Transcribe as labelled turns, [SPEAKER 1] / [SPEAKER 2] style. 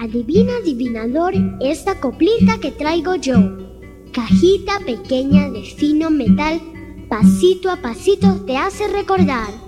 [SPEAKER 1] Adivina, adivinador, esta coplita que traigo yo. Cajita pequeña de fino metal, pasito a pasito te hace recordar